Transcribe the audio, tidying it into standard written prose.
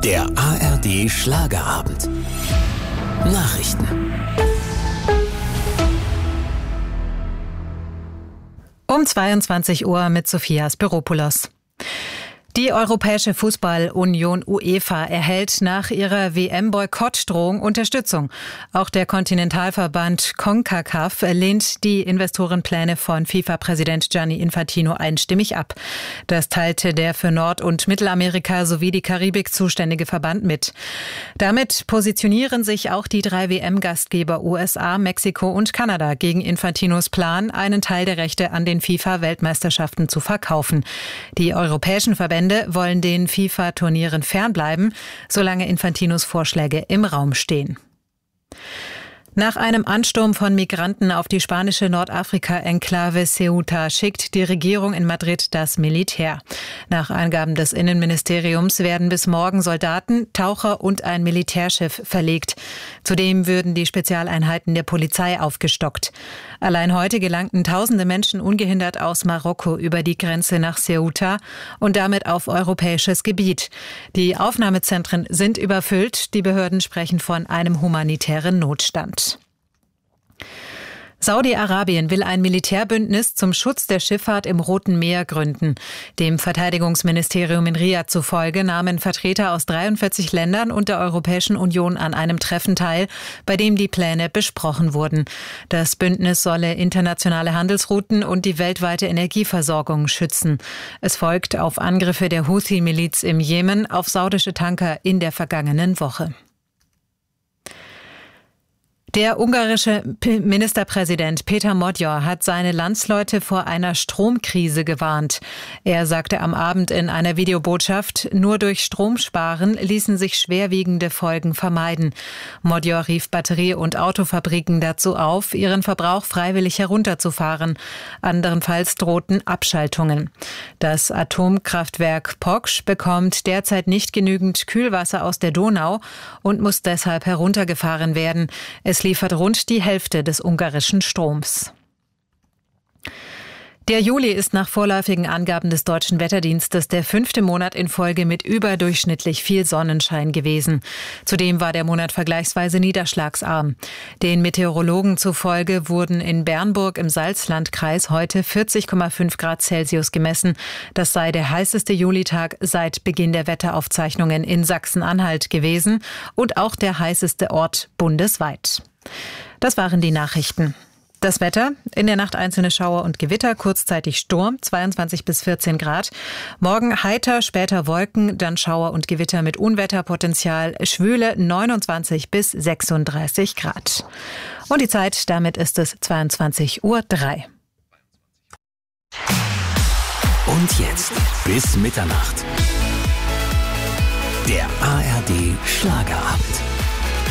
Der ARD Schlagerabend. Nachrichten. Um 22 Uhr mit Sophia Spiropoulos. Die Europäische Fußball-Union UEFA erhält nach ihrer WM-Boykottdrohung Unterstützung. Auch der Kontinentalverband CONCACAF lehnt die Investorenpläne von FIFA-Präsident Gianni Infantino einstimmig ab. Das teilte der für Nord- und Mittelamerika sowie die Karibik zuständige Verband mit. Damit positionieren sich auch die 3 WM-Gastgeber USA, Mexiko und Kanada gegen Infantinos Plan, einen Teil der Rechte an den FIFA-Weltmeisterschaften zu verkaufen. Die europäischen Verbände wollen den FIFA-Turnieren fernbleiben, solange Infantinos Vorschläge im Raum stehen. Nach einem Ansturm von Migranten auf die spanische Nordafrika-Enklave Ceuta schickt die Regierung in Madrid das Militär. Nach Angaben des Innenministeriums werden bis morgen Soldaten, Taucher und ein Militärschiff verlegt. Zudem würden die Spezialeinheiten der Polizei aufgestockt. Allein heute gelangten tausende Menschen ungehindert aus Marokko über die Grenze nach Ceuta und damit auf europäisches Gebiet. Die Aufnahmezentren sind überfüllt. Die Behörden sprechen von einem humanitären Notstand. Saudi-Arabien will ein Militärbündnis zum Schutz der Schifffahrt im Roten Meer gründen. Dem Verteidigungsministerium in Riad zufolge nahmen Vertreter aus 43 Ländern und der Europäischen Union an einem Treffen teil, bei dem die Pläne besprochen wurden. Das Bündnis solle internationale Handelsrouten und die weltweite Energieversorgung schützen. Es folgt auf Angriffe der Houthi-Miliz im Jemen auf saudische Tanker in der vergangenen Woche. Der ungarische Ministerpräsident Péter Modor hat seine Landsleute vor einer Stromkrise gewarnt. Er sagte am Abend in einer Videobotschaft, nur durch Stromsparen ließen sich schwerwiegende Folgen vermeiden. Modor rief Batterie- und Autofabriken dazu auf, ihren Verbrauch freiwillig herunterzufahren. Andernfalls drohten Abschaltungen. Das Atomkraftwerk Poksch bekommt derzeit nicht genügend Kühlwasser aus der Donau und muss deshalb heruntergefahren werden. Es liefert rund die Hälfte des ungarischen Stroms. Der Juli ist nach vorläufigen Angaben des Deutschen Wetterdienstes der 5. Monat in Folge mit überdurchschnittlich viel Sonnenschein gewesen. Zudem war der Monat vergleichsweise niederschlagsarm. Den Meteorologen zufolge wurden in Bernburg im Salzlandkreis heute 40,5 Grad Celsius gemessen. Das sei der heißeste Julitag seit Beginn der Wetteraufzeichnungen in Sachsen-Anhalt gewesen und auch der heißeste Ort bundesweit. Das waren die Nachrichten. Das Wetter, in der Nacht einzelne Schauer und Gewitter, kurzzeitig Sturm, 22 bis 14 Grad. Morgen heiter, später Wolken, dann Schauer und Gewitter mit Unwetterpotenzial, Schwüle 29 bis 36 Grad. Und die Zeit, damit ist es 22:03 Uhr. Und jetzt bis Mitternacht. Der ARD Schlagerabend.